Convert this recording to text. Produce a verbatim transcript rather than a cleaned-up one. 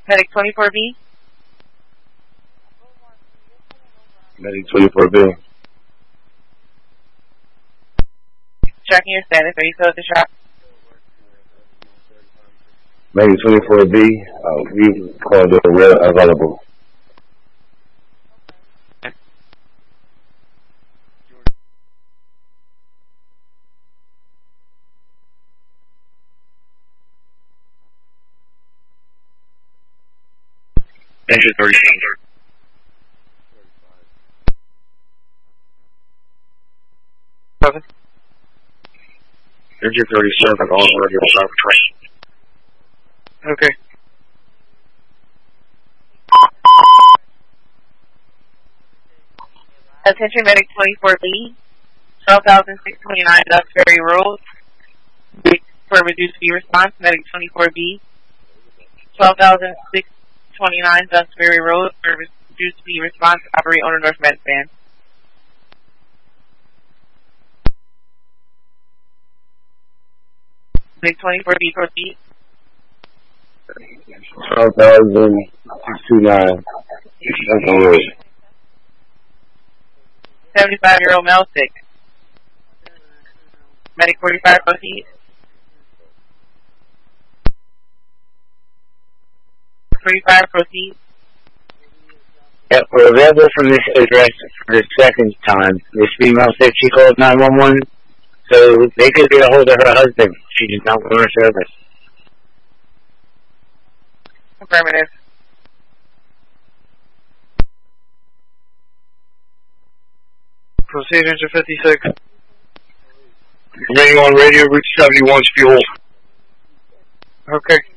Medic twenty-four B. Medic twenty-four B. Checking your status. Are you still at the shop? Medic twenty-four B. Uh, we called the rail available. Engine thirty-seven. Seven. Engine thirty-seven on radio Cybertrain. Okay. Attention Medic twenty-four B. twelve thousand six hundred twenty-nine Duxbury Road. For reduced fee response, Medic twenty-four B. twelve thousand six hundred twenty-nine Duxbury Road. For reduced fee response, operate owner North Med Span. Medic twenty-four B, proceed. twelve thousand six hundred twenty-nine. That's on road. seventy-five-year-old male sick. Medic forty-five, proceed. forty-five, proceed. Yep, we're available from this address for the second time. This female said she called nine one one, so they could get a hold of her husband. She did not want her service. Affirmative. Proceed engine fifty-six. Remaining on radio, route seventy-one's fuel. Okay.